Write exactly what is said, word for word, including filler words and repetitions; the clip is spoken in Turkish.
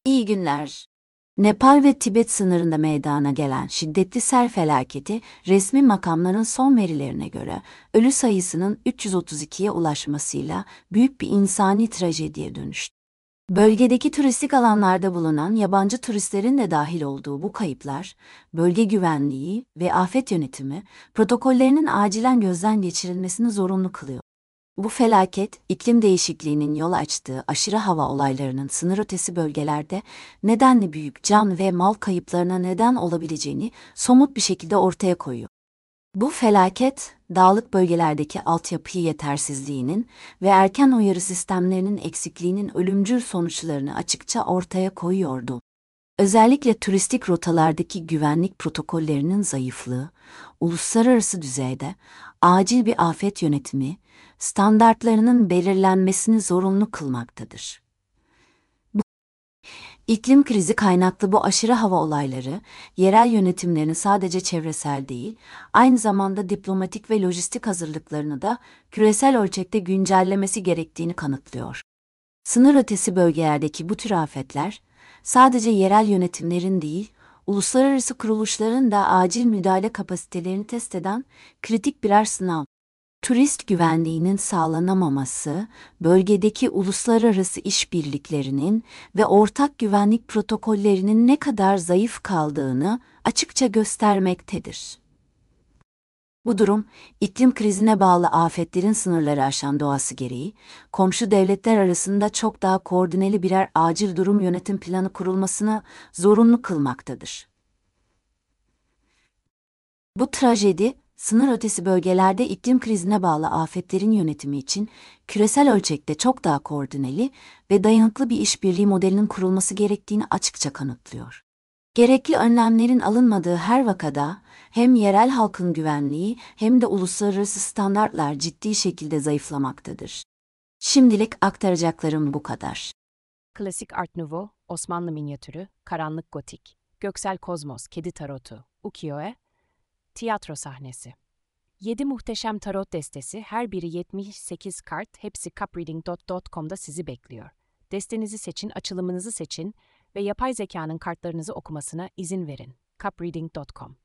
İyi günler. Nepal ve Tibet sınırında meydana gelen şiddetli sel felaketi, resmi makamların son verilerine göre ölü sayısının üç yüz otuz ikiye ulaşmasıyla büyük bir insani trajediye dönüştü. Bölgedeki turistik alanlarda bulunan yabancı turistlerin de dahil olduğu bu kayıplar, bölge güvenliği ve afet yönetimi protokollerinin acilen gözden geçirilmesini zorunlu kılıyor. Bu felaket, iklim değişikliğinin yol açtığı aşırı hava olaylarının sınır ötesi bölgelerde nedenli büyük can ve mal kayıplarına neden olabileceğini somut bir şekilde ortaya koyuyor. Bu felaket, dağlık bölgelerdeki altyapı yetersizliğinin ve erken uyarı sistemlerinin eksikliğinin ölümcül sonuçlarını açıkça ortaya koyuyordu. Özellikle turistik rotalardaki güvenlik protokollerinin zayıflığı, uluslararası düzeyde acil bir afet yönetimi standartlarının belirlenmesini zorunlu kılmaktadır. Bu iklim krizi kaynaklı bu aşırı hava olayları, yerel yönetimlerin sadece çevresel değil, aynı zamanda diplomatik ve lojistik hazırlıklarını da küresel ölçekte güncellemesi gerektiğini kanıtlıyor. Sınır ötesi bölgelerdeki bu tür afetler, sadece yerel yönetimlerin değil, uluslararası kuruluşların da acil müdahale kapasitelerini test eden kritik birer sınav. Turist güvenliğinin sağlanamaması, bölgedeki uluslararası işbirliklerinin ve ortak güvenlik protokollerinin ne kadar zayıf kaldığını açıkça göstermektedir. Bu durum, iklim krizine bağlı afetlerin sınırları aşan doğası gereği, komşu devletler arasında çok daha koordineli birer acil durum yönetim planı kurulmasını zorunlu kılmaktadır. Bu trajedi, sınır ötesi bölgelerde iklim krizine bağlı afetlerin yönetimi için küresel ölçekte çok daha koordineli ve dayanıklı bir işbirliği modelinin kurulması gerektiğini açıkça kanıtlıyor. Gerekli önlemlerin alınmadığı her vakada hem yerel halkın güvenliği hem de uluslararası standartlar ciddi şekilde zayıflamaktadır. Şimdilik aktaracaklarım bu kadar. Klasik Art Nouveau, Osmanlı minyatürü, karanlık gotik, göksel kozmos, kedi tarotu, ukiyo-e, tiyatro sahnesi. Yedi muhteşem tarot destesi, her biri yetmiş sekiz kart, hepsi cupreading nokta com'da sizi bekliyor. Destenizi seçin, açılımınızı seçin ve yapay zekanın kartlarınızı okumasına izin verin. cupreading nokta com